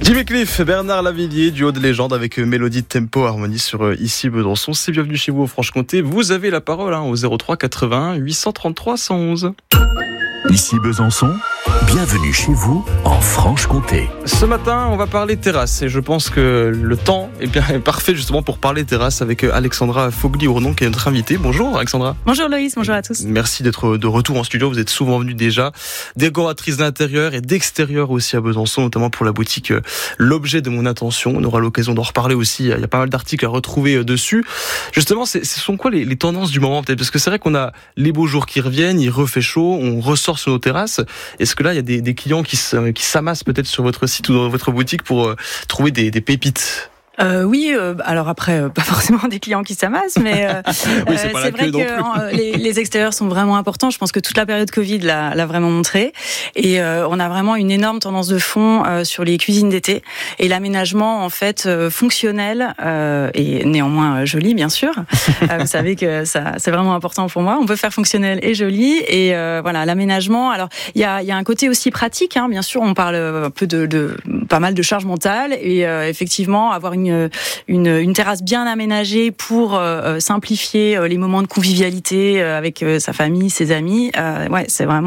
Jimmy Cliff, Bernard Lavilliers, duo de légende avec Mélodie Tempo Harmonie sur Ici Besançon. C'est bienvenue chez vous au Franche-Comté. Vous avez la parole au 03 81 833 111. Ici Besançon, bienvenue chez vous en Franche-Comté. Ce matin, on va parler terrasse et je pense que le temps est parfait justement pour parler terrasse avec Alexandra Fogli-Ournon qui est notre invitée. Bonjour Alexandra. Bonjour Loïs, bonjour à tous. Merci d'être de retour en studio, vous êtes souvent venue déjà. Décoratrice d'intérieur et d'extérieur aussi à Besançon, notamment pour la boutique L'Objet de mon attention. On aura l'occasion d'en reparler aussi, il y a pas mal d'articles à retrouver dessus. Justement, ce sont quoi les tendances du moment peut-être? Parce que c'est vrai qu'on a les beaux jours qui reviennent, il refait chaud, on ressort sur nos terrasses. Est-ce que là, il y a des clients qui s'amassent peut-être sur votre site ou dans votre boutique pour trouver des pépites? Oui, alors après, pas forcément des clients qui s'amassent, mais oui, c'est vrai que les extérieurs sont vraiment importants. Je pense que toute la période Covid l'a vraiment montré. Et on a vraiment une énorme tendance de fond sur les cuisines d'été et l'aménagement en fait fonctionnel et néanmoins joli, bien sûr. Vous savez que ça c'est vraiment important pour moi. On peut faire fonctionnel et joli et voilà l'aménagement. Alors il y a un côté aussi pratique, hein, bien sûr. On parle un peu de pas mal de charge mentale et effectivement avoir une terrasse bien aménagée pour simplifier les moments de convivialité avec sa famille, ses amis. Ouais, c'est vraiment